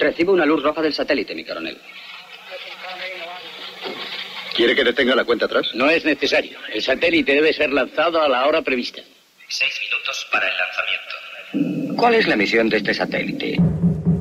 Recibo una luz roja del satélite, mi coronel. ¿Quiere que detenga la cuenta atrás? No es necesario. El satélite debe ser lanzado a la hora prevista. 6 minutos para el lanzamiento. ¿Cuál es la misión de este satélite?